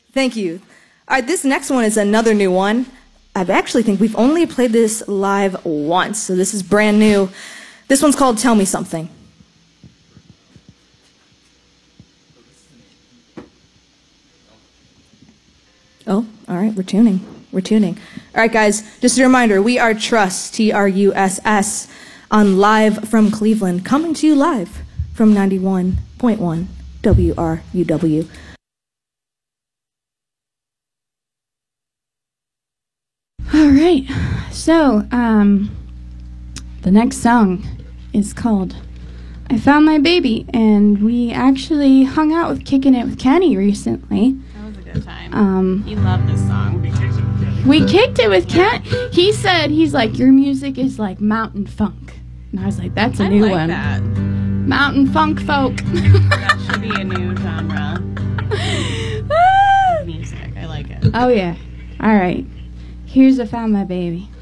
Thank you. All right, this next one is another new one. I actually think we've only played this live once, so this is brand new. This one's called Tell Me Something. Oh, all right, we're tuning. We're tuning. All right, guys, just a reminder, we are Truss, Truss, on Live from Cleveland, coming to you live from 91.1 WRUW. All right, so the next song is called I Found My Baby, and we actually hung out with Kicking It with Kenny recently. That was a good time. He loved this song. We kicked it with Kenny. He said, he's like, your music is like mountain funk. And I was like, that's a new I like one. that. Mountain funk folk. That should be a new genre. Music, I like it. Oh yeah. All right. Here's I Found My Baby.